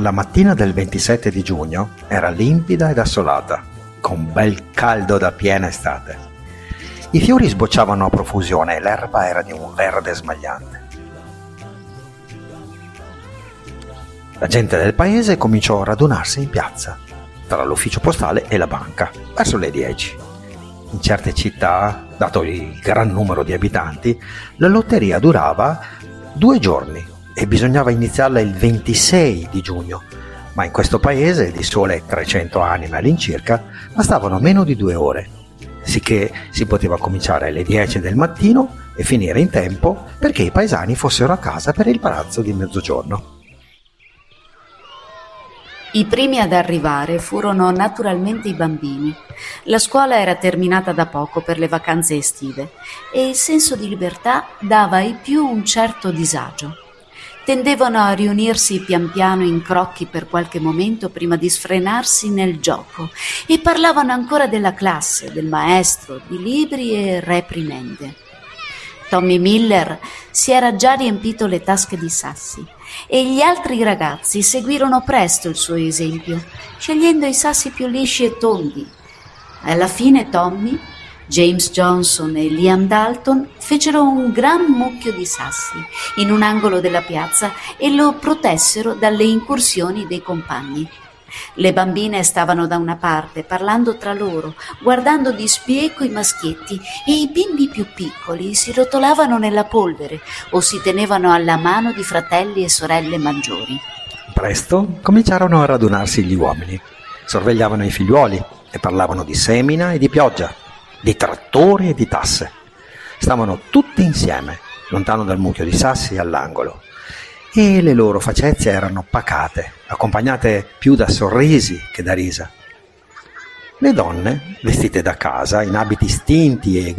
La mattina del 27 di giugno era limpida ed assolata, con bel caldo da piena estate. I fiori sbocciavano a profusione e l'erba era di un verde smagliante. La gente del paese cominciò a radunarsi in piazza, tra l'ufficio postale e la banca, verso le 10. In certe città, dato il gran numero di abitanti, la lotteria durava 2 giorni e bisognava iniziarla il 26 di giugno, ma in questo paese, di sole 300 anime all'incirca, bastavano meno di 2 ore, sicché si poteva cominciare alle 10 del mattino e finire in tempo perché i paesani fossero a casa per il pranzo di mezzogiorno. I primi ad arrivare furono naturalmente i bambini. La scuola era terminata da poco per le vacanze estive e il senso di libertà dava ai più un certo disagio. Tendevano a riunirsi pian piano in crocchi per qualche momento prima di sfrenarsi nel gioco e parlavano ancora della classe, del maestro, di libri e reprimende. Tommy Miller si era già riempito le tasche di sassi e gli altri ragazzi seguirono presto il suo esempio, scegliendo i sassi più lisci e tondi. Alla fine Tommy, James Johnson e Liam Dalton fecero un gran mucchio di sassi in un angolo della piazza e lo protessero dalle incursioni dei compagni. Le bambine stavano da una parte, parlando tra loro, guardando di spieco i maschietti, e i bimbi più piccoli si rotolavano nella polvere o si tenevano alla mano di fratelli e sorelle maggiori. Presto cominciarono a radunarsi gli uomini, sorvegliavano i figliuoli e parlavano di semina e di pioggia, di trattori e di tasse. Stavano tutti insieme, lontano dal mucchio di sassi all'angolo, e le loro facezie erano pacate, accompagnate più da sorrisi che da risa. Le donne, vestite da casa, in abiti stinti e